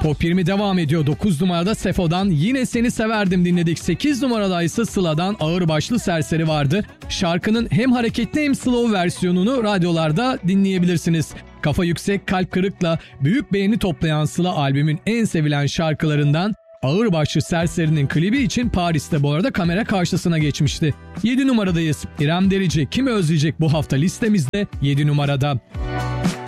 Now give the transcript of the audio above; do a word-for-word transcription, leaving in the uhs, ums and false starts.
Top yirmi devam ediyor. dokuz numarada Sefo'dan Yine Seni Severdim dinledik. sekiz numarada ise Sıla'dan Ağırbaşlı Serseri vardı. Şarkının hem hareketli hem slow versiyonunu radyolarda dinleyebilirsiniz. Kafa yüksek, kalp kırıkla büyük beğeni toplayan Sıla albümün en sevilen şarkılarından. Ağırbaşlı Serseri'nin klibi için Paris'te bu arada kamera karşısına geçmişti. yedi numaradayız. İrem Derici Kimi Özleyecek bu hafta listemizde yedi numarada.